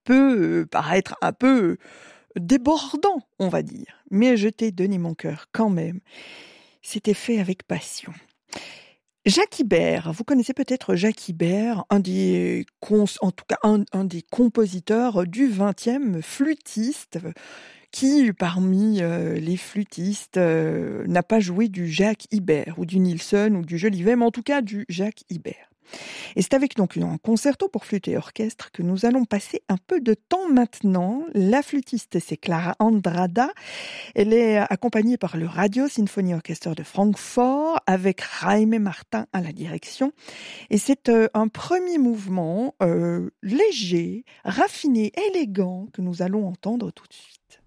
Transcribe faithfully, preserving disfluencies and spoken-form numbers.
peut euh, paraître un peu débordant, on va dire. Mais je t'ai donné mon cœur quand même. C'était fait avec passion. Jacques Ibert, vous connaissez peut-être Jacques Ibert, un des cons, en tout cas un, un des compositeurs du vingtième, flûtiste, qui parmi euh, les flûtistes euh, n'a pas joué du Jacques Ibert ou du Nielsen ou du Jolivet, mais en tout cas du Jacques Ibert. Et c'est avec donc un concerto pour flûte et orchestre que nous allons passer un peu de temps maintenant. La flûtiste, c'est Clara Andrada. Elle est accompagnée par le Radio Symphony Orchestra de Francfort avec Jaime Martin à la direction. Et c'est euh, un premier mouvement euh, léger, raffiné, élégant que nous allons entendre tout de suite.